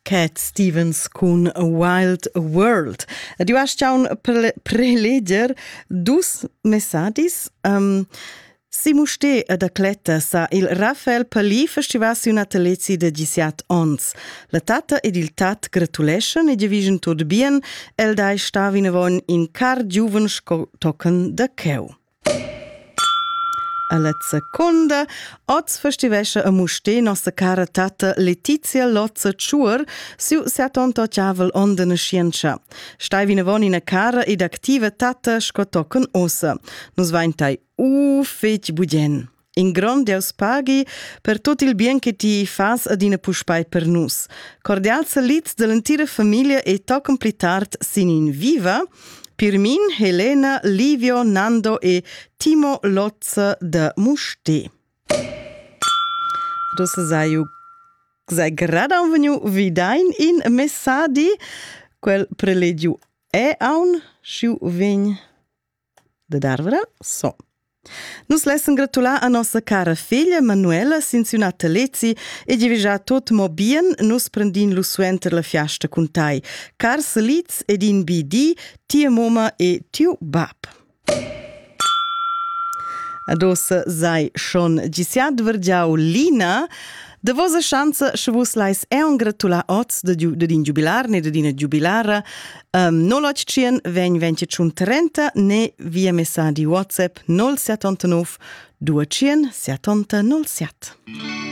Cat Stevens con A Wild World. Du hast schon preleger dus messaggis. Si muste ad atleta sa il Rafael Palì festivasi una telezi de 17 ans. La tata ed il tat gratulation e division tot bien, el dai stavinavon in car giuvens tocken da cheu. Alla seconda, oz festivescha a muste nossa cara tata Letizia Lotza Ciur siu 78 ciavel onda nascienza. Stai vinavon in a cara ed activa tata sco tocken ossa. Nus vaintai fetg bugen. In grande aus paghi per tot il bien che ti fas ad ina puspai per nus. Cordial salit dell'intera famiglia e tocken pli tard sin in viva, Pirmin, Helena, Livio, Nando e Timo Lotza da Muste. Adesso sei grada venu vidain in messadi, quel prelegiu è aun sciu vegn de darvera, so. Nus lessen gratular a nossa cara figlia Manuela sinziuna telezi e già tot mo bien nus prendin lu suenter la fiasta cun tai. Car saliz ed in BD, tia moma e tiu bab. Adossa sei schon gisiad vergiau Lina, de vosa chanza se vos lais è un gratular oz de din jubilar ne de dina jubilara. No loc cien vegn 30 ne via messadi WhatsApp 079 200 70 07.